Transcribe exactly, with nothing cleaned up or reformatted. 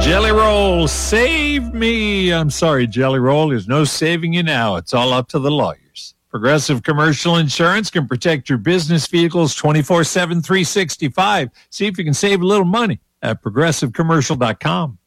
Jelly Roll, save me. I'm sorry, Jelly Roll. There's no saving you now. It's all up to the lawyers. Progressive Commercial Insurance can protect your business vehicles twenty-four seven, three sixty-five. See if you can save a little money at progressive commercial dot com.